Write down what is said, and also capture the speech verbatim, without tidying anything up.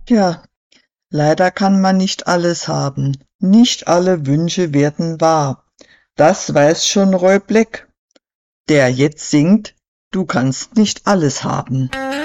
Tja, leider kann man nicht alles haben. Nicht alle Wünsche werden wahr. Das weiß schon Roy Black, der jetzt singt, du kannst nicht alles haben.